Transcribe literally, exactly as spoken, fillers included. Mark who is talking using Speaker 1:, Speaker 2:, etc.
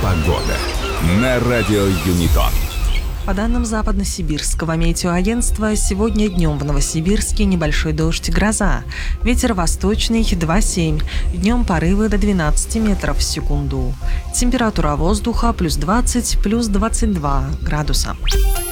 Speaker 1: Погода на радио Юнитон.
Speaker 2: По данным Западно-Сибирского метеоагентства, сегодня днем в Новосибирске небольшой дождь и гроза. Ветер восточный два семь. Днем порывы до двенадцати метров в секунду. Температура воздуха плюс двадцать, плюс двадцать два градуса.